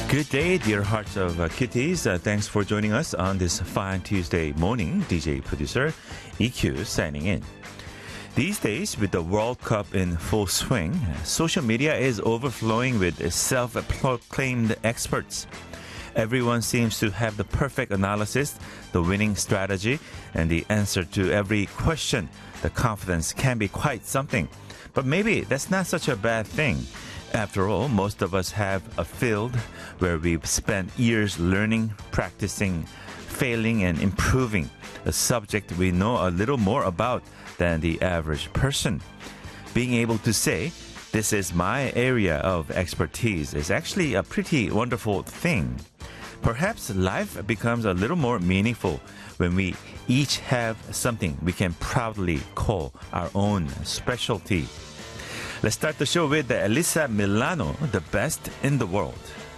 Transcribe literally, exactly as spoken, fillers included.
Good day, dear hearts of uh, kitties. Uh, thanks for joining us on this fine Tuesday morning. D J producer E Q signing in. These days, with the World Cup in full swing, social media is overflowing with self-proclaimed experts. Everyone seems to have the perfect analysis, the winning strategy, and the answer to every question. The confidence can be quite something. But maybe that's not such a bad thing. After all, most of us have a field where we've spent years learning, practicing, failing, and improving, a subject we know a little more about than the average person. Being able to say, this is my area of expertise is actually a pretty wonderful thing. Perhaps life becomes a little more meaningful when we each have something we can proudly call our own specialty. Let's start the show with Elisa Milano, the best in the world.